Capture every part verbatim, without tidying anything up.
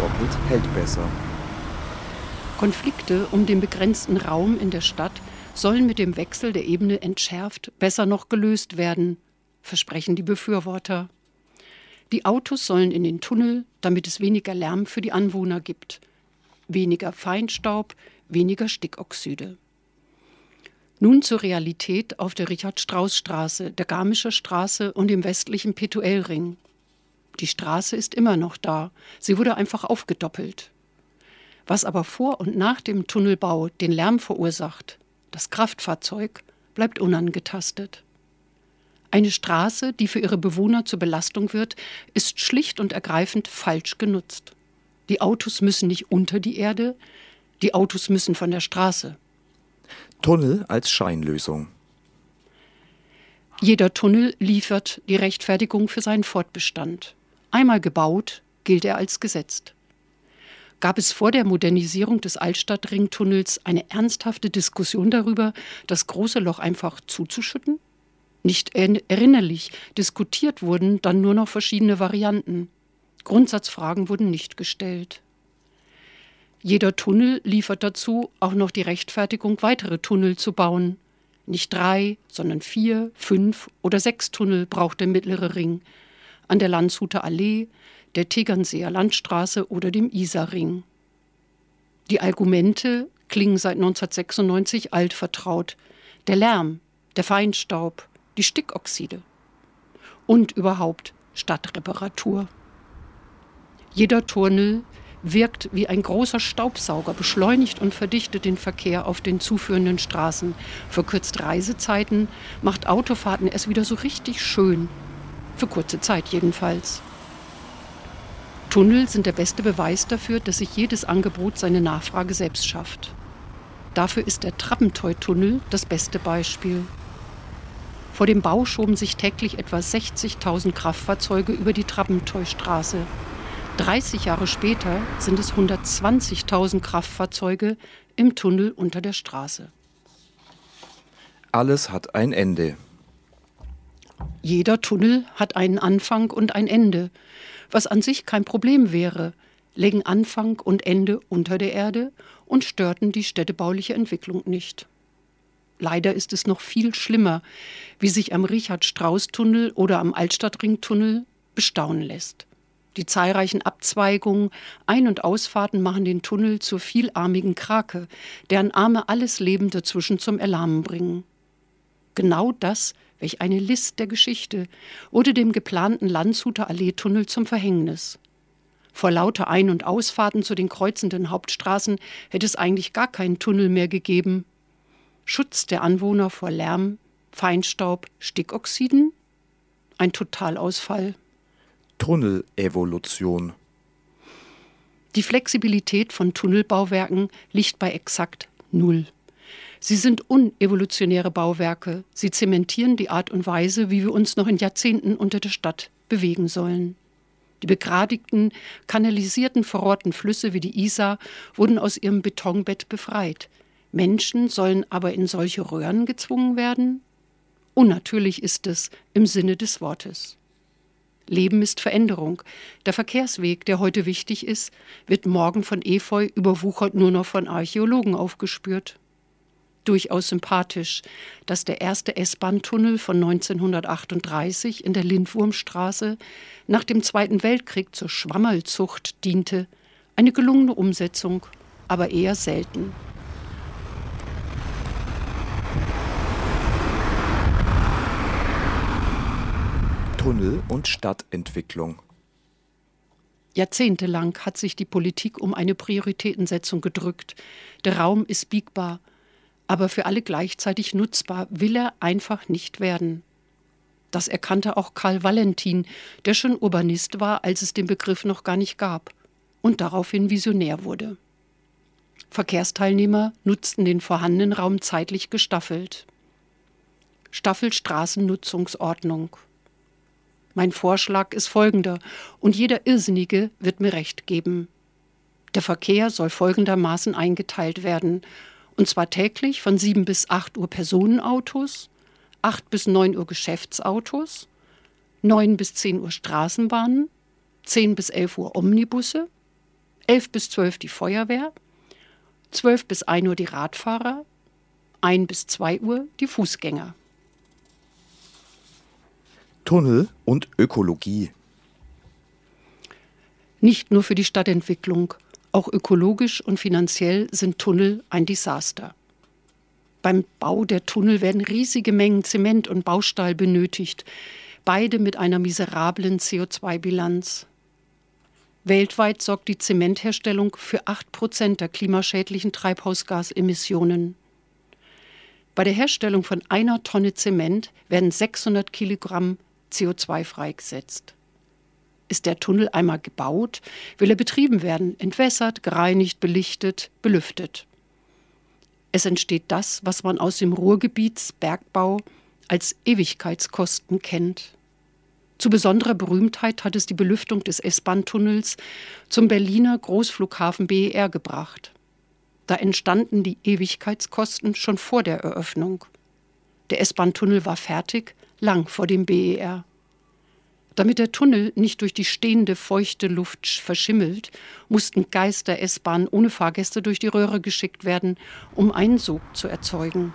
doppelt hält besser. Konflikte um den begrenzten Raum in der Stadt sollen mit dem Wechsel der Ebene entschärft, besser noch gelöst werden, versprechen die Befürworter. Die Autos sollen in den Tunnel, damit es weniger Lärm für die Anwohner gibt. Weniger Feinstaub, weniger Stickoxide. Nun zur Realität auf der Richard-Strauss-Straße, der Garmischer Straße und dem westlichen Petuelring. Die Straße ist immer noch da, sie wurde einfach aufgedoppelt. Was aber vor und nach dem Tunnelbau den Lärm verursacht, das Kraftfahrzeug, bleibt unangetastet. Eine Straße, die für ihre Bewohner zur Belastung wird, ist schlicht und ergreifend falsch genutzt. Die Autos müssen nicht unter die Erde, die Autos müssen von der Straße. Tunnel als Scheinlösung. Jeder Tunnel liefert die Rechtfertigung für seinen Fortbestand. Einmal gebaut, gilt er als gesetzt. Gab es vor der Modernisierung des Altstadtringtunnels eine ernsthafte Diskussion darüber, das große Loch einfach zuzuschütten? Nicht erinnerlich, diskutiert wurden dann nur noch verschiedene Varianten. Grundsatzfragen wurden nicht gestellt. Jeder Tunnel liefert dazu auch noch die Rechtfertigung, weitere Tunnel zu bauen. Nicht drei, sondern vier, fünf oder sechs Tunnel braucht der Mittlere Ring. An der Landshuter Allee, der Tegernseer Landstraße oder dem Isarring. Die Argumente klingen seit neunzehnhundertsechsundneunzig altvertraut. Der Lärm, der Feinstaub, die Stickoxide und überhaupt Stadtreparatur. Jeder Tunnel wirkt wie ein großer Staubsauger, beschleunigt und verdichtet den Verkehr auf den zuführenden Straßen, verkürzt Reisezeiten, macht Autofahrten erst wieder so richtig schön. Für kurze Zeit jedenfalls. Tunnel sind der beste Beweis dafür, dass sich jedes Angebot seine Nachfrage selbst schafft. Dafür ist der Trappentoy-Tunnel das beste Beispiel. Vor dem Bau schoben sich täglich etwa sechzigtausend Kraftfahrzeuge über die Trappentoy-Straße. dreißig Jahre später sind es hundertzwanzigtausend Kraftfahrzeuge im Tunnel unter der Straße. Alles hat ein Ende. Jeder Tunnel hat einen Anfang und ein Ende, was an sich kein Problem wäre, lägen Anfang und Ende unter der Erde und störten die städtebauliche Entwicklung nicht. Leider ist es noch viel schlimmer, wie sich am Richard-Strauss-Tunnel oder am Altstadtring-Tunnel bestaunen lässt. Die zahlreichen Abzweigungen, Ein- und Ausfahrten machen den Tunnel zur vielarmigen Krake, deren Arme alles Leben dazwischen zum Erlahmen bringen. Genau das, welch eine List der Geschichte, wurde dem geplanten Landshuter Allee-Tunnel zum Verhängnis. Vor lauter Ein- und Ausfahrten zu den kreuzenden Hauptstraßen hätte es eigentlich gar keinen Tunnel mehr gegeben. Schutz der Anwohner vor Lärm, Feinstaub, Stickoxiden? Ein Totalausfall. Tunnelevolution. Die Flexibilität von Tunnelbauwerken liegt bei exakt null. Sie sind unevolutionäre Bauwerke. Sie zementieren die Art und Weise, wie wir uns noch in Jahrzehnten unter der Stadt bewegen sollen. Die begradigten, kanalisierten, verrohrten Flüsse wie die Isar wurden aus ihrem Betonbett befreit. Menschen sollen aber in solche Röhren gezwungen werden? Unnatürlich ist es im Sinne des Wortes. Leben ist Veränderung. Der Verkehrsweg, der heute wichtig ist, wird morgen von Efeu überwuchert nur noch von Archäologen aufgespürt. Durchaus sympathisch, dass der erste S-Bahn-Tunnel von neunzehnhundertachtunddreißig in der Lindwurmstraße nach dem Zweiten Weltkrieg zur Schwammerlzucht diente. Eine gelungene Umsetzung, aber eher selten. Tunnel und Stadtentwicklung. Jahrzehntelang hat sich die Politik um eine Prioritätensetzung gedrückt. Der Raum ist biegbar, aber für alle gleichzeitig nutzbar will er einfach nicht werden. Das erkannte auch Karl Valentin, der schon Urbanist war, als es den Begriff noch gar nicht gab und daraufhin Visionär wurde. Verkehrsteilnehmer nutzten den vorhandenen Raum zeitlich gestaffelt. Staffelstraßennutzungsordnung. Mein Vorschlag ist folgender, und jeder Irrsinnige wird mir recht geben. Der Verkehr soll folgendermaßen eingeteilt werden, und zwar täglich von sieben bis acht Uhr Personenautos, acht bis neun Uhr Geschäftsautos, neun bis zehn Uhr Straßenbahnen, zehn bis elf Uhr Omnibusse, elf bis zwölf die Feuerwehr, zwölf bis ein Uhr die Radfahrer, ein bis zwei Uhr die Fußgänger. Tunnel und Ökologie. Nicht nur für die Stadtentwicklung, auch ökologisch und finanziell sind Tunnel ein Desaster. Beim Bau der Tunnel werden riesige Mengen Zement und Baustahl benötigt, beide mit einer miserablen C O zwei Bilanz. Weltweit sorgt die Zementherstellung für acht Prozent der klimaschädlichen Treibhausgasemissionen. Bei der Herstellung von einer Tonne Zement werden sechshundert Kilogramm C O zwei freigesetzt. Ist der Tunnel einmal gebaut, will er betrieben werden, entwässert, gereinigt, belichtet, belüftet. Es entsteht das, was man aus dem Ruhrgebietsbergbau als Ewigkeitskosten kennt. Zu besonderer Berühmtheit hat es die Belüftung des S-Bahn-Tunnels zum Berliner Großflughafen B E R gebracht. Da entstanden die Ewigkeitskosten schon vor der Eröffnung. Der S-Bahn-Tunnel war fertig, lang vor dem B E R. Damit der Tunnel nicht durch die stehende feuchte Luft verschimmelt, mussten Geister S-Bahn ohne Fahrgäste durch die Röhre geschickt werden, um einen Sog zu erzeugen.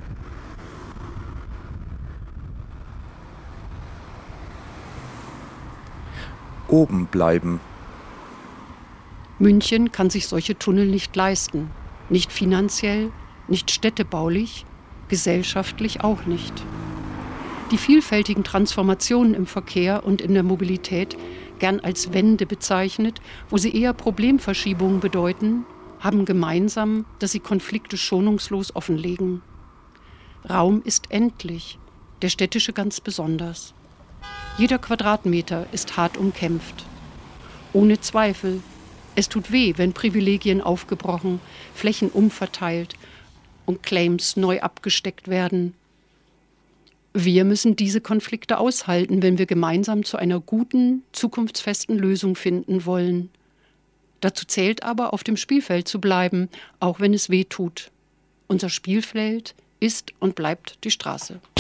Oben bleiben. München kann sich solche Tunnel nicht leisten. Nicht finanziell, nicht städtebaulich, gesellschaftlich auch nicht. Die vielfältigen Transformationen im Verkehr und in der Mobilität, gern als Wende bezeichnet, wo sie eher Problemverschiebungen bedeuten, haben gemeinsam, dass sie Konflikte schonungslos offenlegen. Raum ist endlich, der städtische ganz besonders. Jeder Quadratmeter ist hart umkämpft. Ohne Zweifel, es tut weh, wenn Privilegien aufgebrochen, Flächen umverteilt und Claims neu abgesteckt werden. Wir müssen diese Konflikte aushalten, wenn wir gemeinsam zu einer guten, zukunftsfesten Lösung finden wollen. Dazu zählt aber, auf dem Spielfeld zu bleiben, auch wenn es weh tut. Unser Spielfeld ist und bleibt die Straße.